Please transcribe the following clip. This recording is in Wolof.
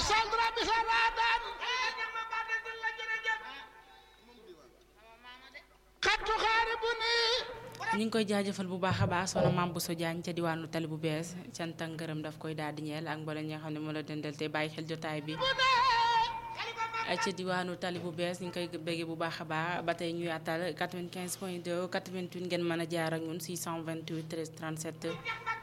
saldra bi saradan xattu xaaribuni ñu ngi koy jaajëfal bu baax a baax soxna Mame Bousso Diagne ca diwaanu tali bu bees cant ak ngërëm daf koy daal di ñeel ak mboolem ñi nga xam ne moo la dendal te bàyyi xel jotaay bi ca diwaanu tali bu bees ñu ngi koy béggee bu baax a baax ba tey ñu yaatal 95.2 88 ngeen mën a jaar ak ñun 628 13 37